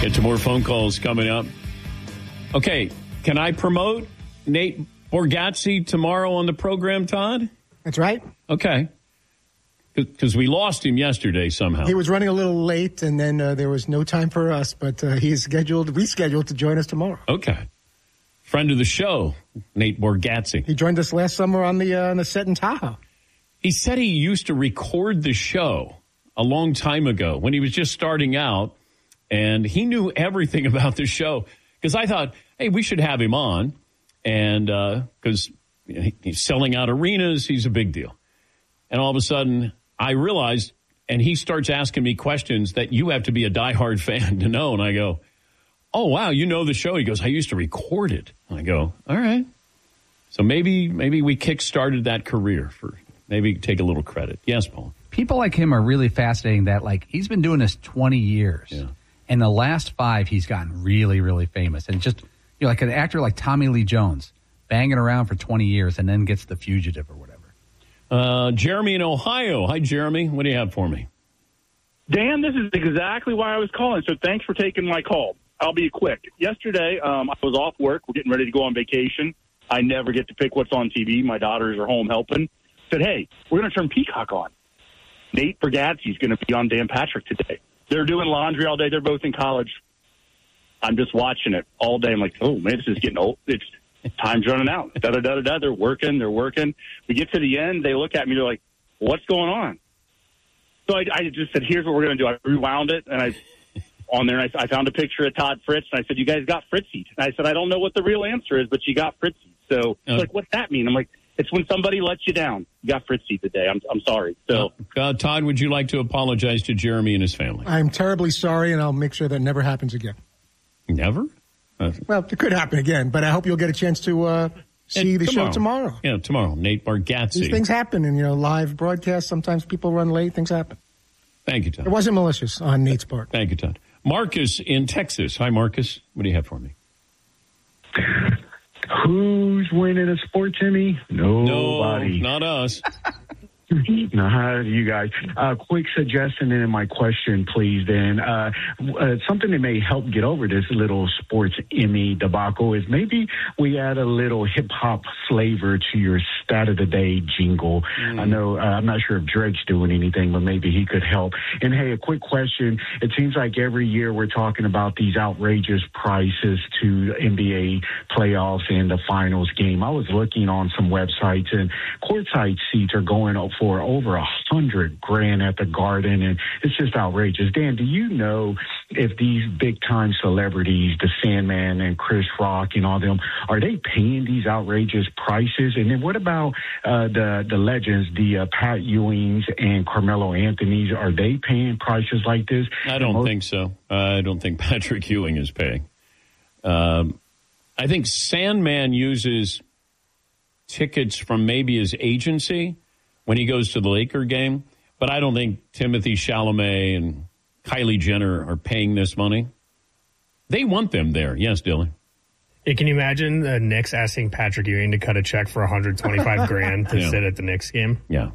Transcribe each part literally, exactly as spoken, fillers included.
Get to more phone calls coming up. Okay, can I promote Nate Bargatze tomorrow on the program, Todd? That's right. Okay. Because we lost him yesterday somehow. He was running a little late, and then uh, there was no time for us, but uh, he's scheduled, rescheduled to join us tomorrow. Okay. Friend of the show, Nate Bargatze. He joined us last summer on the, uh, on the set in Tahoe. He said he used to record the show a long time ago when he was just starting out, and he knew everything about the show. Because I thought, hey, we should have him on, and because uh, you know, he's selling out arenas, he's a big deal. And all of a sudden, I realized, and he starts asking me questions that you have to be a diehard fan to know. And I go, oh, wow, you know the show. He goes, I used to record it. And I go, all right. So maybe maybe we kick-started that career. For maybe take a little credit. Yes, Paul. People like him are really fascinating that, like, he's been doing this twenty years. Yeah. And the last five, he's gotten really, really famous. And just, you know, like an actor like Tommy Lee Jones, banging around for twenty years and then gets The Fugitive or whatever. Uh, Jeremy in Ohio. Hi, Jeremy. What do you have for me? Dan, this is exactly why I was calling, so thanks for taking my call. I'll be quick. Yesterday, um, I was off work. We're getting ready to go on vacation. I never get to pick what's on T V. My daughters are home helping. Said, hey, we're going to turn Peacock on. Nate Bargatze is going to be on Dan Patrick today. They're doing laundry all day. They're both in college. I'm just watching it all day. I'm like, oh, man, this is getting old. It's time's running out. Da, da, da, da, da. They're working. They're working. We get to the end. They look at me. They're like, what's going on? So I, I just said, here's what we're going to do. I rewound it, and I on there, and I, I found a picture of Todd Fritz, and I said, you guys got Fritzied. And I said, I don't know what the real answer is, but you got Fritzied. So uh, like, what's that mean? I'm like, it's when somebody lets you down. You got Fritzied today. I'm I'm sorry. So, uh, Todd, would you like to apologize to Jeremy and his family? I'm terribly sorry, and I'll make sure that never happens again. Never? Uh, well, it could happen again, but I hope you'll get a chance to uh, see the tomorrow. show tomorrow. Yeah, tomorrow. Nate Bargatze. These things happen in, you know, live broadcasts. Sometimes people run late. Things happen. Thank you, Todd. It wasn't malicious on Nate's part. Thank you, Todd. Marcus in Texas. Hi, Marcus. What do you have for me? Who's winning a sport, Timmy? Nobody. No, not us. Nah, you guys. Uh, quick suggestion and my question, please, Dan. Uh, uh, something that may help get over this little sports Emmy debacle is maybe we add a little hip-hop flavor to your stat of the day jingle. Mm. I know, uh, I'm not sure if Drake's doing anything, but maybe he could help. And, hey, a quick question. It seems like every year we're talking about these outrageous prices to N B A playoffs and the finals game. I was looking on some websites, and courtside seats are going up for over a hundred grand at the Garden, and it's just outrageous. Dan, do you know if these big-time celebrities, the Sandman and Chris Rock and all them, are they paying these outrageous prices? And then what about uh, the the legends, the uh, Pat Ewings and Carmelo Anthony's? Are they paying prices like this? I don't most- think so. I don't think Patrick Ewing is paying. Um, I think Sandman uses tickets from maybe his agency when he goes to the Laker game, but I don't think Timothy Chalamet and Kylie Jenner are paying this money. They want them there. Yes, Dylan. Yeah, can you imagine the Knicks asking Patrick Ewing to cut a check for one hundred twenty-five grand to yeah. sit at the Knicks game? Yeah.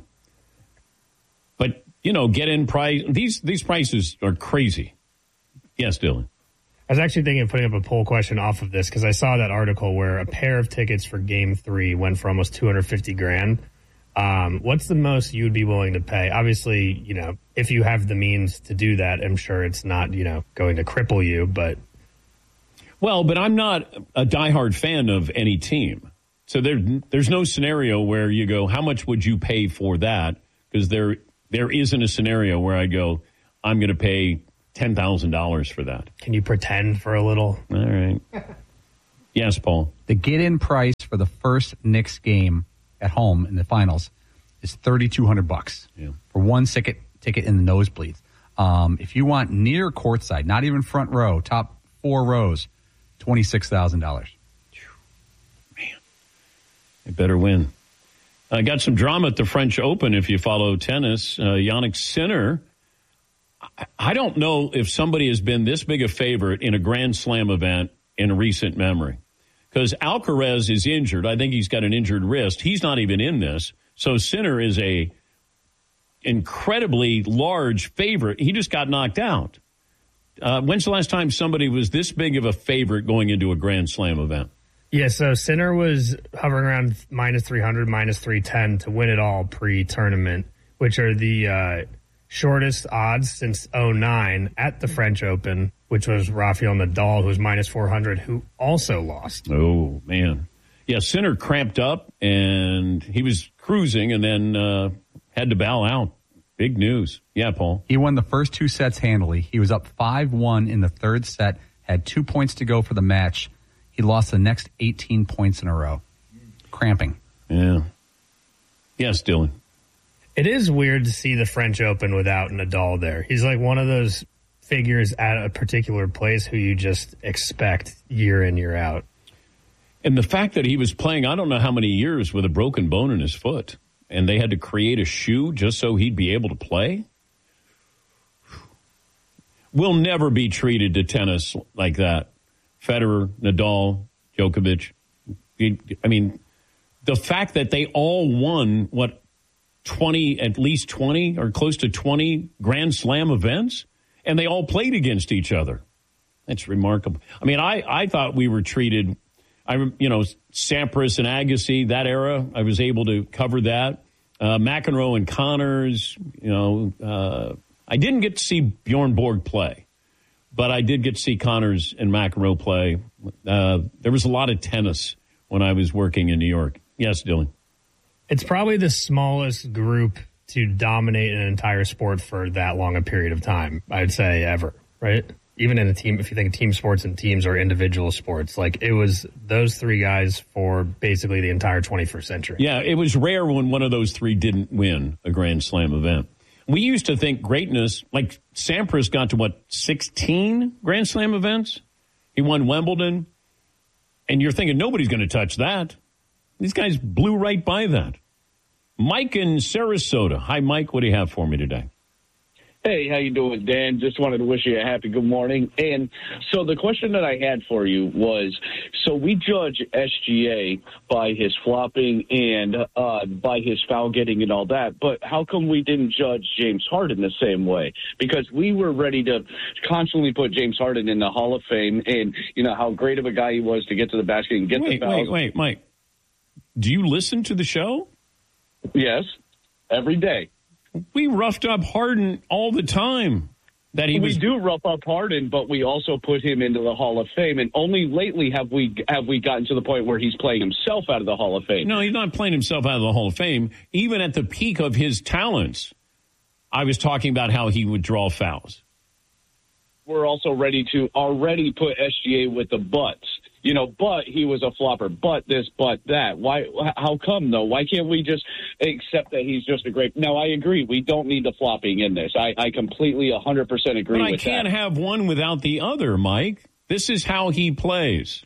But, you know, get in price. These, these prices are crazy. Yes, Dylan. I was actually thinking of putting up a poll question off of this because I saw that article where a pair of tickets for game three went for almost two hundred fifty grand. Um, what's the most you would be willing to pay? Obviously, you know, if you have the means to do that, I'm sure it's not, you know, going to cripple you, but. Well, but I'm not a diehard fan of any team. So there, there's no scenario where you go, how much would you pay for that? Because there, there isn't a scenario where I go, I'm going to pay ten thousand dollars for that. Can you pretend for a little? All right. Yes, Paul. The get-in price for the first Knicks game at home in the finals is thirty-two hundred bucks yeah. for one ticket ticket in the nosebleeds. Um, if you want near courtside, not even front row, top four rows, twenty-six thousand dollars. Man, they better win. I got some drama at the French Open if you follow tennis. Uh, Jannik Sinner, I, I don't know if somebody has been this big a favorite in a Grand Slam event in recent memory. Because Alcaraz is injured. I think he's got an injured wrist. He's not even in this. So Sinner is a incredibly large favorite. He just got knocked out. Uh, when's the last time somebody was this big of a favorite going into a Grand Slam event? Yeah, so Sinner was hovering around minus three hundred, minus three ten to win it all pre-tournament, which are the uh, shortest odds since oh nine at the French Open, which was Rafael Nadal, who was minus four hundred, who also lost. Oh, man. Yeah, Sinner cramped up, and he was cruising and then uh, had to bow out. Big news. Yeah, Paul. He won the first two sets handily. He was up five one in the third set, had two points to go for the match. He lost the next eighteen points in a row. Cramping. Yeah. Yes, Dylan. It is weird to see the French Open without Nadal there. He's like one of those figures at a particular place who you just expect year in, year out. And the fact that he was playing, I don't know how many years with a broken bone in his foot, and they had to create a shoe just so he'd be able to play. We'll never be treated to tennis like that. Federer, Nadal, Djokovic. I mean, the fact that they all won, what, twenty, at least twenty or close to twenty Grand Slam events, and they all played against each other. That's remarkable. I mean, I, I thought we were treated, I you know, Sampras and Agassi, that era, I was able to cover that. Uh, McEnroe and Connors, you know, uh, I didn't get to see Bjorn Borg play, but I did get to see Connors and McEnroe play. Uh, there was a lot of tennis when I was working in New York. Yes, Dylan. It's probably the smallest group to dominate an entire sport for that long a period of time, I'd say, ever, right? Even in a team, if you think team sports and teams or individual sports, like it was those three guys for basically the entire twenty-first century. Yeah, it was rare when one of those three didn't win a Grand Slam event. We used to think greatness, like Sampras got to, what, sixteen Grand Slam events? He won Wimbledon. And you're thinking, nobody's going to touch that. These guys blew right by that. Mike in Sarasota. Hi, Mike. What do you have for me today? Hey, how you doing, Dan? Just wanted to wish you a happy good morning. And so the question that I had for you was, so we judge S G A by his flopping and uh, by his foul getting and all that, but how come we didn't judge James Harden the same way? Because we were ready to constantly put James Harden in the Hall of Fame and, you know, how great of a guy he was to get to the basket and get wait, the fouls. Wait, wait, Mike. Do you listen to the show? Yes, every day. We roughed up Harden all the time. That he we was... do rough up Harden, but we also put him into the Hall of Fame. And only lately have we have we gotten to the point where he's playing himself out of the Hall of Fame. No, he's not playing himself out of the Hall of Fame. Even at the peak of his talents, I was talking about how he would draw fouls. We're also ready to already put S G A with the butts. You know, but he was a flopper, but this, but that. Why? How come, though? Why can't we just accept that he's just a great... Now, I agree. We don't need the flopping in this. I, I completely one hundred percent agree with that. But I can't that. have one without the other, Mike. This is how he plays.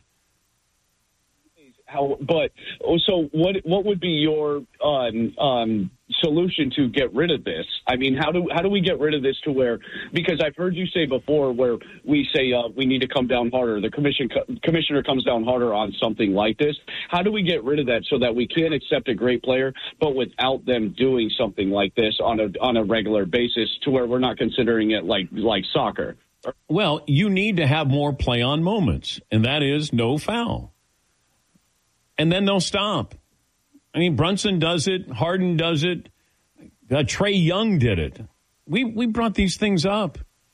How? But, so what What would be your um, um, solution to get rid of this? I mean, how do how do we get rid of this to where, because I've heard you say before where we say uh, we need to come down harder, the commission commissioner comes down harder on something like this. How do we get rid of that so that we can accept a great player, but without them doing something like this on a on a regular basis to where we're not considering it like like soccer? Well, you need to have more play on moments, and that is no foul. And then they'll stop. I mean, Brunson does it. Harden does it. Uh, Trey Young did it. We we brought these things up.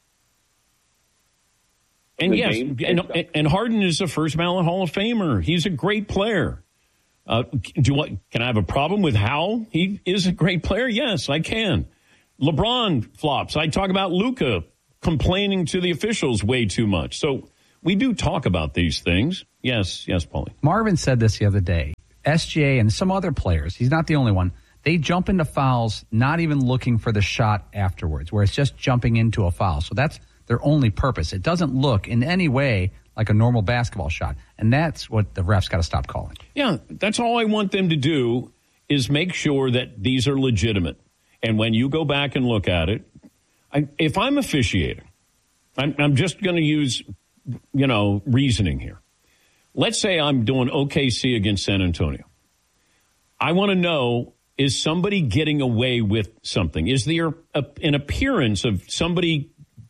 And the yes, and, and Harden is a first ballot Hall of Famer. He's a great player. Uh, do I, can I have a problem with how he is a great player? Yes, I can. LeBron flops. I talk about Luka complaining to the officials way too much. So we do talk about these things. Yes, yes, Paulie. Marvin said this the other day. S G A and some other players, he's not the only one, they jump into fouls not even looking for the shot afterwards, where it's just jumping into a foul. So that's their only purpose. It doesn't look in any way like a normal basketball shot. And that's what the refs got to stop calling. Yeah, that's all I want them to do is make sure that these are legitimate. And when you go back and look at it, I, if I'm officiating, I'm, I'm just going to use, you know, reasoning here. Let's say I'm doing O K C against San Antonio. I want to know, is somebody getting away with something? Is there a, an appearance of somebody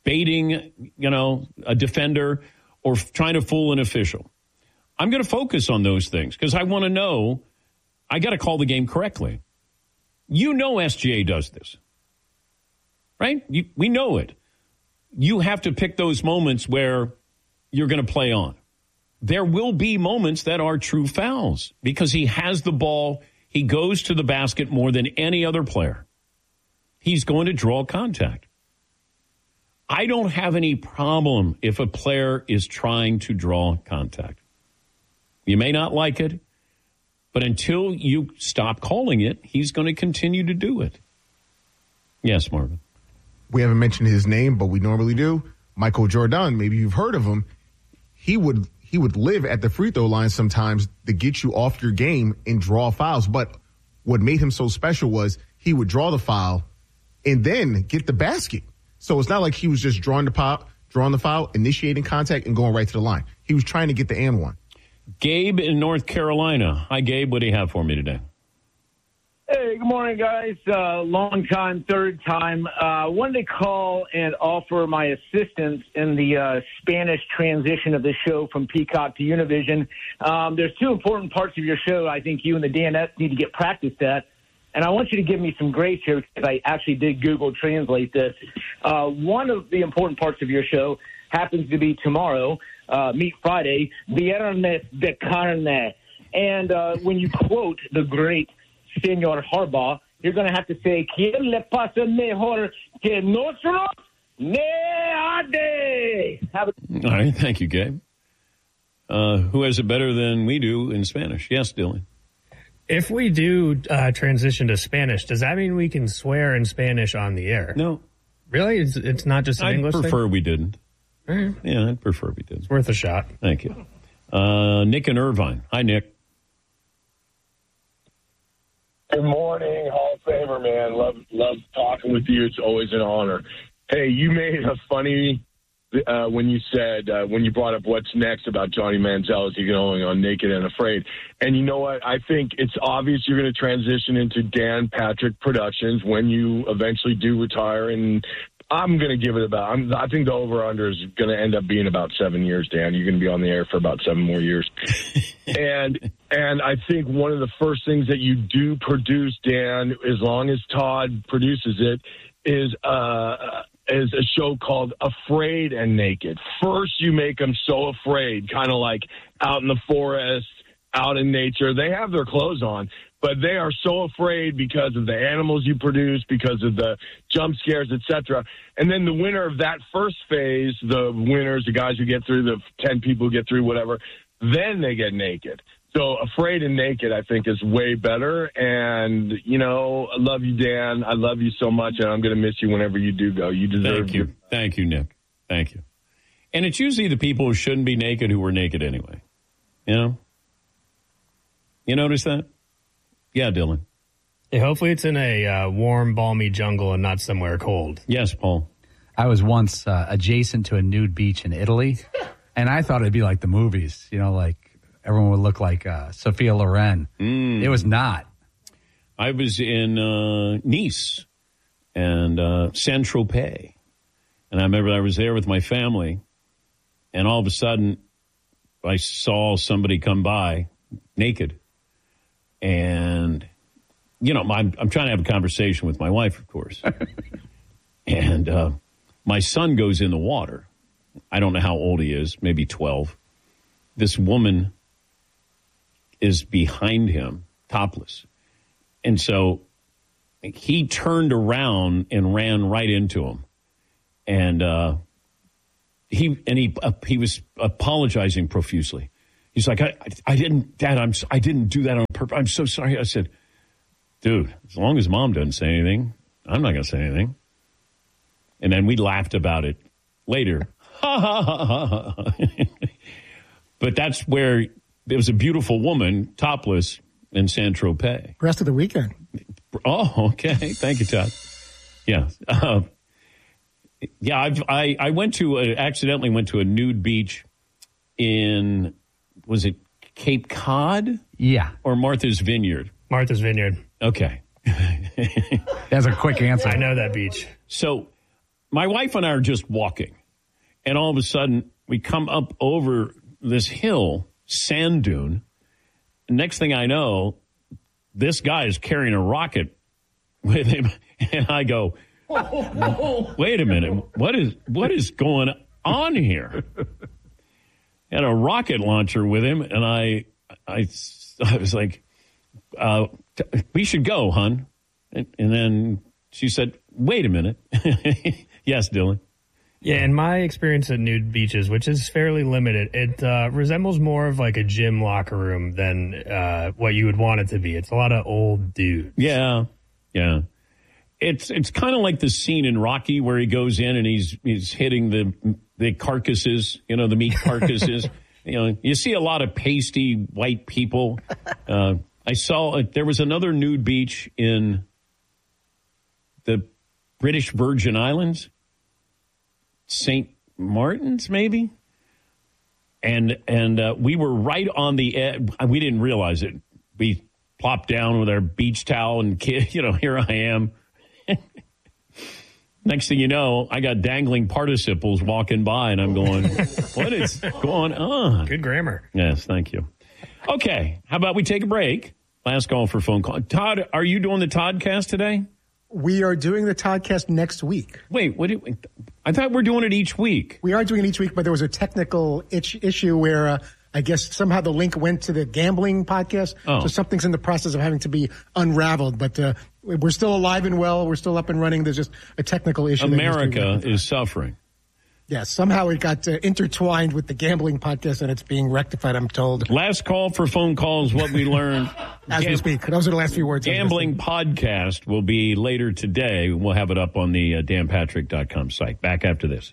baiting, you know, a defender or f- trying to fool an official. I'm going to focus on those things because I want to know I got to call the game correctly. You know S G A does this, right? You, we know it. You have to pick those moments where you're going to play on. There will be moments that are true fouls because he has the ball. He goes to the basket more than any other player. He's going to draw contact. I don't have any problem if a player is trying to draw contact. You may not like it, but until you stop calling it, he's going to continue to do it. Yes, Marvin. We haven't mentioned his name, but we normally do. Michael Jordan, maybe you've heard of him. He would he would live at the free throw line sometimes to get you off your game and draw fouls. But what made him so special was he would draw the foul and then get the basket. So it's not like he was just drawing the pop, drawing the foul, initiating contact, and going right to the line. He was trying to get the and one. Gabe in North Carolina. Hi, Gabe. What do you have for me today? Hey, good morning, guys. Uh, long time, third time. I uh, wanted to call and offer my assistance in the uh, Spanish transition of the show from Peacock to Univision. Um, there's two important parts of your show I think you and the D N S need to get practiced at. And I want you to give me some grace here because I actually did Google Translate this. Uh, one of the important parts of your show happens to be tomorrow, uh, Meat Friday, Viernes de Carne. And uh, when you quote the great Senor Harbaugh, you're going to have to say, ¿Quién le pasa mejor que nosotros? Neade. Have a- All right. Thank you, Gabe. Uh, who has it better than we do in Spanish? Yes, Dylan. If we do uh, transition to Spanish, does that mean we can swear in Spanish on the air? No. Really? It's, it's not just an I'd English prefer thing? we didn't. Right. Yeah, I'd prefer we did. It's worth a shot. Thank you. Uh, Nick in Irvine. Hi, Nick. Good morning, Hall of Famer, man. Love love talking with you. It's always an honor. Hey, you made a funny uh, when you said, uh, when you brought up what's next about Johnny Manziel, is he going on Naked and Afraid? And you know what? I think it's obvious you're going to transition into Dan Patrick Productions when you eventually do retire. And I'm going to give it about, I'm, I think the over-under is going to end up being about seven years, Dan. You're going to be on the air for about seven more years. and and I think one of the first things that you do produce, Dan, as long as Todd produces it, is uh, is a show called Afraid and Naked. First, you make them so afraid, kind of like out in the forest, out in nature. They have their clothes on, but they are so afraid because of the animals you produce, because of the jump scares, et cetera. And then the winner of that first phase, the winners, the guys who get through, the ten people who get through, whatever, then they get naked. So Afraid and Naked, I think, is way better. And, you know, I love you, Dan. I love you so much, and I'm going to miss you whenever you do go. You deserve Thank you. it. Thank you, Nick. Thank you. And it's usually the people who shouldn't be naked who were naked anyway. You know? You notice that? Yeah, Dylan. Yeah, hopefully it's in a uh, warm, balmy jungle and not somewhere cold. Yes, Paul. I was once uh, adjacent to a nude beach in Italy, and I thought it'd be like the movies, you know, like everyone would look like uh, Sophia Loren. Mm. It was not. I was in uh, Nice and uh, Saint-Tropez, and I remember I was there with my family, and all of a sudden I saw somebody come by naked. And, you know, I'm, I'm trying to have a conversation with my wife, of course. and uh, my son goes in the water. I don't know how old he is, maybe twelve. This woman is behind him, topless. And so he turned around and ran right into him. And uh, he and he uh, he was apologizing profusely. He's like, I, I didn't, Dad, I'm, I didn't do that on purpose. I'm so sorry. I said, dude, as long as Mom doesn't say anything, I'm not going to say anything. And then we laughed about it later. Ha, ha, ha, ha, ha. But that's where there was a beautiful woman, topless, in Saint-Tropez. Rest of the weekend. Oh, okay. Thank you, Todd. Yeah. Uh, yeah, I've, I, I went to, a, accidentally went to a nude beach in... Was it Cape Cod? Yeah. Or Martha's Vineyard? Martha's Vineyard. Okay. That's a quick answer. I know that beach. So my wife and I are just walking, and all of a sudden we come up over this hill, sand dune. Next thing I know, this guy is carrying a rocket with him, and I go, wait a minute, what is what is going on here? Had a rocket launcher with him, and I, I, I was like, uh, t- we should go, hon. And, and then she said, wait a minute. Yes, Dylan. Yeah, in my experience at nude beaches, which is fairly limited, it uh, resembles more of like a gym locker room than uh, what you would want it to be. It's a lot of old dudes. Yeah, yeah. It's it's kind of like the scene in Rocky where he goes in and he's he's hitting the the carcasses, you know, the meat carcasses. You know, you see a lot of pasty white people. Uh, I saw uh, there was another nude beach in the British Virgin Islands. Saint Martin's, maybe, and and uh, we were right on the edge. We didn't realize it. We plopped down with our beach towel and kid. You know, here I am. Next thing you know, I got dangling participles walking by, and I'm going, "What is going on?" Good grammar. Yes, thank you. Okay, how about we take a break? Last call for phone call. Todd, are you doing the Toddcast today? We are doing the Toddcast next week. Wait, what? Do, I thought we're doing it each week. We are doing it each week, but there was a technical itch, issue where uh, I guess somehow the link went to the gambling podcast. Oh. So something's in the process of having to be unraveled. But uh, we're still alive and well. We're still up and running. There's just a technical issue. America is suffering. Yes, yeah, somehow it got uh, intertwined with the gambling podcast, and it's being rectified, I'm told. Last call for phone calls, what we learned. As Gam- we speak. Those are the last few words. Gambling podcast will be later today. We'll have it up on the uh, dan patrick dot com site. Back after this.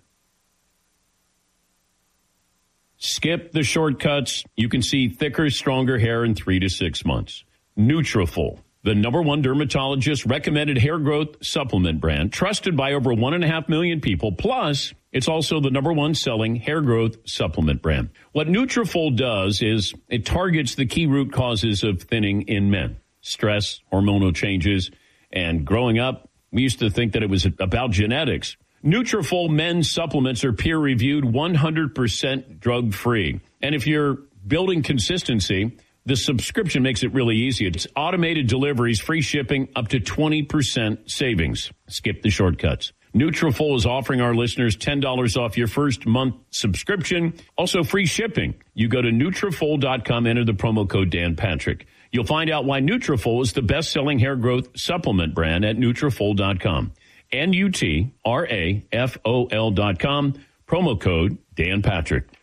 Skip the shortcuts. You can see thicker, stronger hair in three to six months. Nutrafol, the number one dermatologist recommended hair growth supplement brand, trusted by over one and a half million people. Plus, it's also the number one selling hair growth supplement brand. What Nutrafol does is it targets the key root causes of thinning in men: stress, hormonal changes, and growing up, we used to think that it was about genetics. Nutrafol men's supplements are peer-reviewed, one hundred percent drug-free. And if you're building consistency, the subscription makes it really easy. It's automated deliveries, free shipping, up to twenty percent savings. Skip the shortcuts. Nutrafol is offering our listeners ten dollars off your first month subscription. Also free shipping. You go to Nutrafol dot com, enter the promo code Dan Patrick. You'll find out why Nutrafol is the best-selling hair growth supplement brand at Nutrafol dot com. N U T R A F O L dot com. Promo code Dan Patrick.